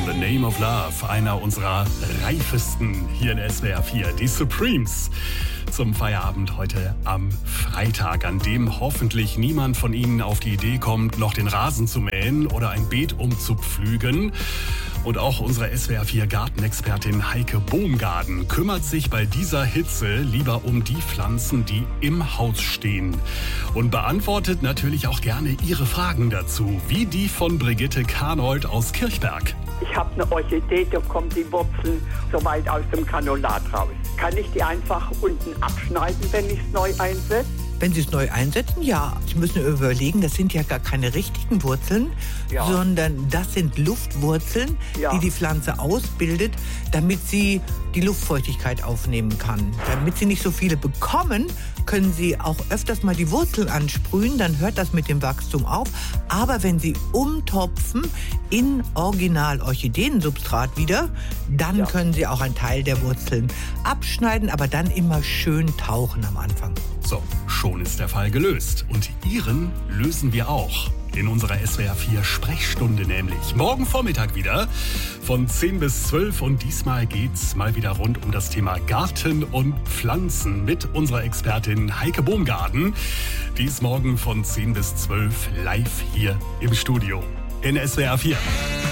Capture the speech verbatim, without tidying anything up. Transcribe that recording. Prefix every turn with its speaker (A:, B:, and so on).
A: The Name of Love, einer unserer reifesten hier in S W R vier, die Supremes. Zum Feierabend heute am Freitag, an dem hoffentlich niemand von Ihnen auf die Idee kommt, noch den Rasen zu mähen oder ein Beet umzupflügen. Und auch unsere S W R vier Gartenexpertin Heike Bohmgarden kümmert sich bei dieser Hitze lieber um die Pflanzen, die im Haus stehen. Und beantwortet natürlich auch gerne Ihre Fragen dazu, wie die von Brigitte Karnold aus Kirchberg.
B: Ich habe eine Orchidee, da kommen die Wurzeln so weit aus dem Granulat raus. Kann ich die einfach unten abschneiden, wenn ich es neu einsetze?
C: Wenn Sie es neu einsetzen, ja. Sie müssen überlegen, das sind ja gar keine richtigen Wurzeln,
B: Ja.
C: sondern das sind Luftwurzeln,
B: Ja.
C: die die Pflanze ausbildet, damit sie die Luftfeuchtigkeit aufnehmen kann. Damit Sie nicht so viele bekommen, können Sie auch öfters mal die Wurzeln ansprühen, dann hört das mit dem Wachstum auf. Aber wenn Sie umtopfen in Original-Orchideensubstrat wieder, dann
B: Ja.
C: können Sie auch einen Teil der Wurzeln abschneiden, aber dann immer schön tauchen am Anfang.
A: So, schon ist der Fall gelöst. Und Ihren lösen wir auch. In unserer S W R vier Sprechstunde nämlich. Morgen Vormittag wieder von zehn bis zwölf. Und diesmal geht's mal wieder rund um das Thema Garten und Pflanzen mit unserer Expertin Heike Bohmgarden. Die ist morgen von zehn bis zwölf live hier im Studio in S W R vier.